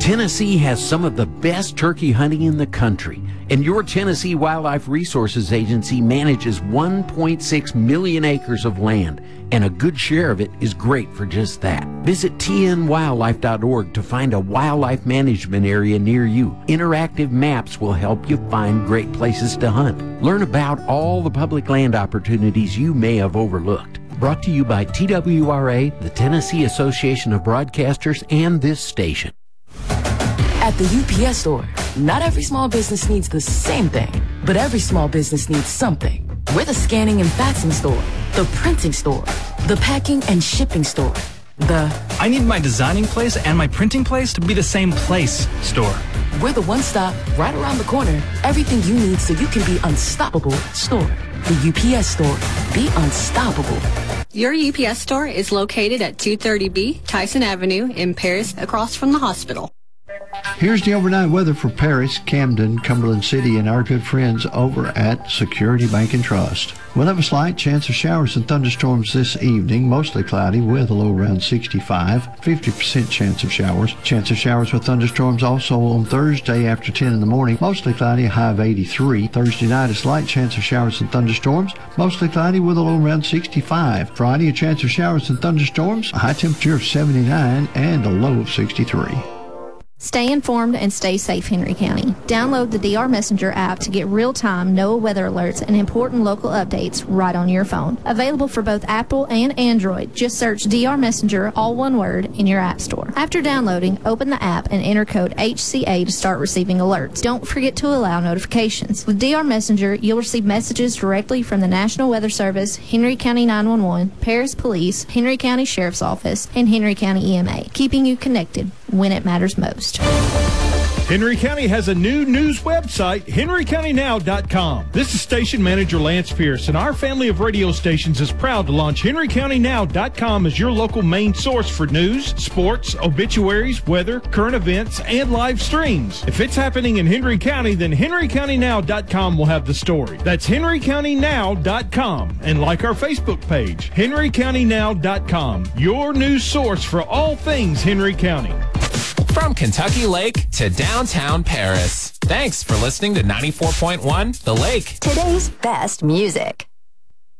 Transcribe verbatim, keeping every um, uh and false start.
Tennessee has some of the best turkey hunting in the country, and your Tennessee Wildlife Resources Agency manages one point six million acres of land, and a good share of it is great for just that. Visit T N wildlife dot org to find a wildlife management area near you. Interactive maps will help you find great places to hunt. Learn about all the public land opportunities you may have overlooked. Brought to you by T W R A, the Tennessee Association of Broadcasters, and this station. At the U P S store, not every small business needs the same thing, but every small business needs something. We're the scanning and faxing store, the printing store, the packing and shipping store, the I need my designing place and my printing place to be the same place store. We're the one-stop, right around the corner, everything you need so you can be unstoppable store. The U P S store. Be unstoppable. Your U P S store is located at two thirty B Tyson Avenue in Paris, across from the hospital. Here's the overnight weather for Paris, Camden, Cumberland City, and our good friends over at Security Bank and Trust. We'll have a slight chance of showers and thunderstorms this evening, mostly cloudy with a low around sixty-five, fifty percent chance of showers. Chance of showers with thunderstorms also on Thursday after ten in the morning, mostly cloudy, a high of eighty-three. Thursday night, a slight chance of showers and thunderstorms, mostly cloudy with a low around sixty-five. Friday, a chance of showers and thunderstorms, a high temperature of seventy-nine and a low of sixty-three. Stay informed and stay safe, Henry County. Download the D R Messenger app to get real-time NOAA weather alerts and important local updates right on your phone. Available for both Apple and Android. Just search D R Messenger, all one word, in your app store. After downloading, open the app and enter code H C A to start receiving alerts. Don't forget to allow notifications. With D R Messenger, you'll receive messages directly from the National Weather Service, Henry County nine one one, Paris Police, Henry County Sheriff's Office, and Henry County E M A, keeping you connected when it matters most. Henry County has a new news website, henry county now dot com. This is station manager Lance Pierce, and our family of radio stations is proud to launch henry county now dot com as your local main source for news, sports, obituaries, weather, current events, and live streams. If it's happening in Henry County, then henry county now dot com will have the story. That's henry county now dot com. And like our Facebook page, henry county now dot com, your news source for all things Henry County. From Kentucky Lake to downtown Paris. Thanks for listening to ninety-four point one The Lake. Today's best music.